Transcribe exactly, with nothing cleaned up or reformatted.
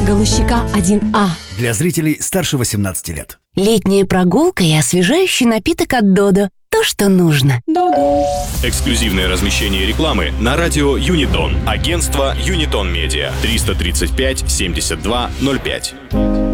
Галущика один А. Для зрителей старше восемнадцати лет. Летняя прогулка и освежающий напиток от Додо. То, что нужно. Додо. Эксклюзивное размещение рекламы на радио Юнитон. Агентство Юнитон Медиа. триста тридцать пять семьдесят два ноль пять.